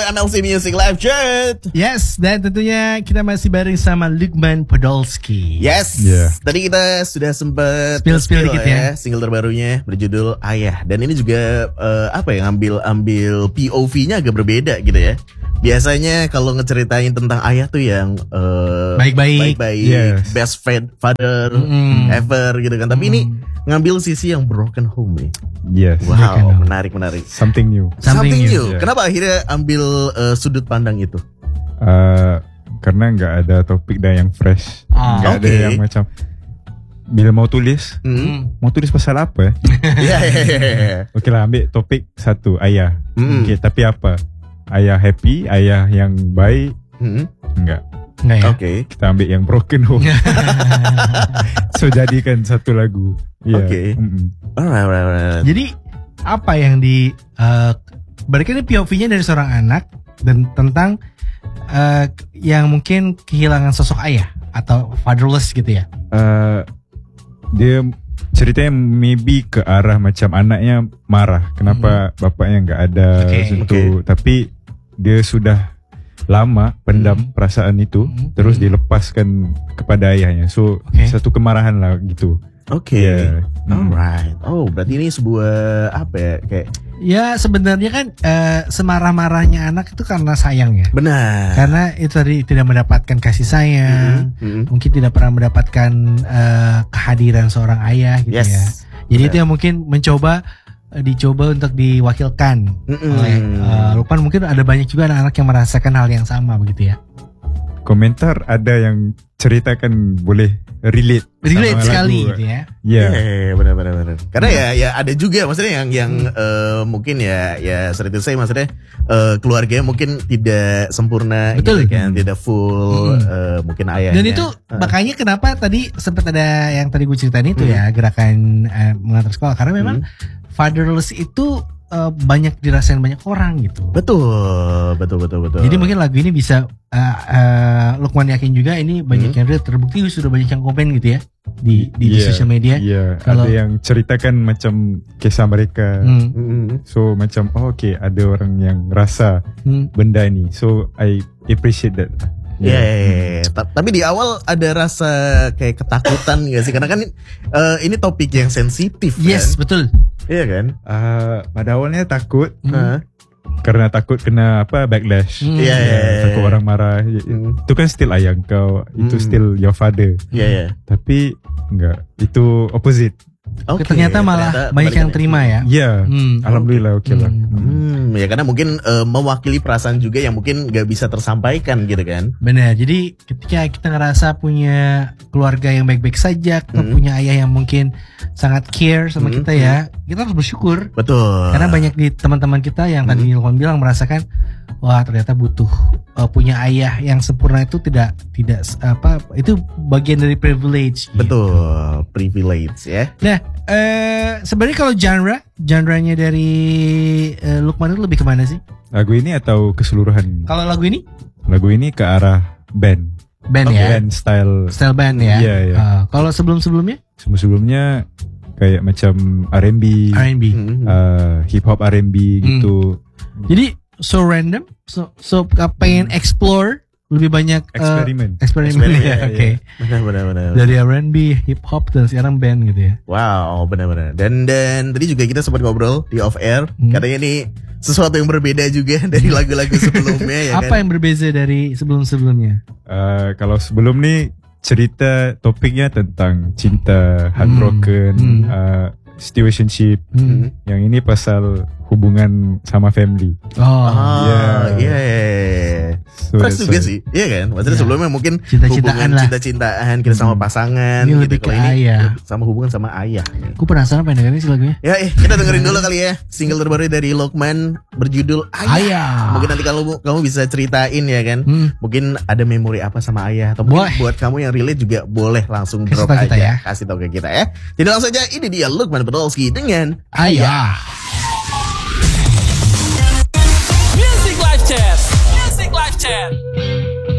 MLC Music Live Chat. Yes, dan tentunya kita masih bareng sama Luqman Podolski. Yes, tadi kita sudah sempat spill dikit ya single terbarunya berjudul Ayah. Dan ini juga ngambil POV-nya agak berbeda gitu ya. Biasanya kalau ngeceritain tentang ayah tuh yang baik-baik, best father ever gitu kan. Tapi ini ngambil sisi yang broken home nih. Yes. Wow, menarik. Something new. Yeah. Kenapa akhirnya ambil sudut pandang itu? Karena nggak ada topik dah yang fresh, nggak ada yang macam bila mau tulis pasal apa? Oke lah, ambil topik satu, ayah. Okay, tapi apa? Ayah happy, ayah yang baik? Enggak ya? Oke. Kita ambil yang broken home. So jadikan satu lagu. Oke. Alright. Jadi apa yang berarti ini POV-nya dari seorang anak dan tentang yang mungkin kehilangan sosok ayah atau fatherless gitu ya? Dia ceritanya maybe ke arah macam anaknya marah kenapa bapaknya nggak ada tapi dia sudah lama pendam perasaan itu terus dilepaskan kepada ayahnya, so satu kemarahan lah gitu. Alright. Oh, berarti ini sebuah apa ya, kayak ya sebenarnya kan semarah-marahnya anak itu karena sayang ya. Benar. Karena itu tadi tidak mendapatkan kasih sayang, mungkin tidak pernah mendapatkan kehadiran seorang ayah gitu ya. Jadi itu yang mungkin dicoba untuk diwakilkan oleh Luqman. Mungkin ada banyak juga anak-anak yang merasakan hal yang sama begitu ya. Komentar ada yang ceritakan boleh relate sekali gitu ya. Benar. Karena ya ada juga maksudnya yang mungkin ya seperti saya maksudnya keluarganya mungkin tidak sempurna gitu kan, tidak full mungkin ayahnya. Dan itu makanya kenapa tadi sempat ada yang tadi gue ceritain itu ya, gerakan mengantar sekolah, karena memang fatherless itu banyak dirasain banyak orang gitu. Betul. Jadi mungkin lagu ini bisa Luqman yakin juga ini banyak yang terbukti sudah banyak yang komen gitu ya di sosial media. Ada yang ceritakan macam kisah mereka. So macam ada orang yang rasa benda ini. So I appreciate that. Tapi di awal ada rasa kayak ketakutan gak sih? Karena kan ini topik yang sensitif kan? Yes, betul. Iya kan? Pada awalnya takut karena takut kena backlash. Takut orang marah. Itu kan still ayah kau, itu still your father. Tapi enggak, itu opposite. Ternyata malah banyak yang terima ya. Alhamdulillah lah. Ya karena mungkin mewakili perasaan juga yang mungkin gak bisa tersampaikan gitu kan. Benar. Jadi ketika kita ngerasa punya keluarga yang baik-baik saja, kita punya ayah yang mungkin sangat care sama kita ya, kita harus bersyukur. Betul. Karena banyak di teman-teman kita yang tadi Luqman bilang merasakan wah ternyata butuh punya ayah yang sempurna itu tidak itu bagian dari privilege gitu. Betul, privilege ya. Nah, sebenarnya kalau genre-nya dari Luqman itu lebih kemana sih? Lagu ini atau keseluruhan? Kalau lagu ini? Lagu ini ke arah band ya? Band style band ya? Iya. Kalau sebelum-sebelumnya? Sebelum-sebelumnya kayak macam R&B, hip hop R&B gitu. Jadi so random, so pengen explore lebih banyak eksperimen ya. Benar. Dari R&B, hip hop dan sekarang band gitu ya. Wow, benar. Dan tadi juga kita sempat ngobrol di off air, katanya ini sesuatu yang berbeda juga dari lagu-lagu sebelumnya ya. Apa yang berbeza dari sebelum-sebelumnya? Kalau sebelum nih cerita topiknya tentang cinta, heartbroken, situationship. Yang ini pasal hubungan sama family. Fresh juga sih, iya kan? Maksudnya sebelumnya mungkin cinta-cintaan kita sama pasangan, ini lebih ke ayah, sama hubungan sama ayah. Aku penasaran pengen dengerin sih lagunya. Ya, kita dengerin dulu kali ya single terbaru dari Luqman berjudul Ayah. Mungkin nanti kamu bisa ceritain ya kan? Mungkin ada memori apa sama ayah, atau mungkin buat kamu yang relate juga boleh langsung drop aja, kasih tahu ke kita ya. Jadi langsung aja, ini dia Luqman Podolski dengan Ayah. Music Live Chat.